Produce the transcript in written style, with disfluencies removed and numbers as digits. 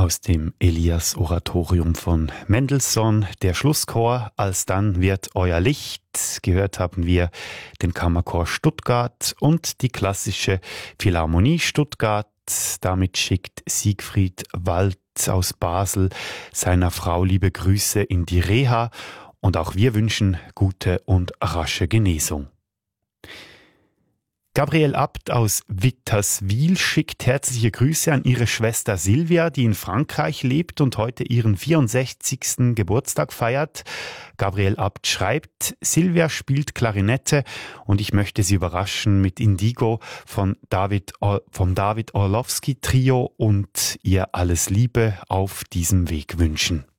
Aus dem Elias-Oratorium von Mendelssohn, der Schlusschor, Alsdann wird euer Licht. Gehört haben wir den Kammerchor Stuttgart und die klassische Philharmonie Stuttgart. Damit schickt Siegfried Wald aus Basel seiner Frau liebe Grüße in die Reha und auch wir wünschen gute und rasche Genesung. Gabriel Abt aus Witterswil schickt herzliche Grüße an ihre Schwester Silvia, die in Frankreich lebt und heute ihren 64. Geburtstag feiert. Gabriel Abt schreibt, Silvia spielt Klarinette und ich möchte sie überraschen mit Indigo vom David Orlowski Trio und ihr alles Liebe auf diesem Weg wünschen.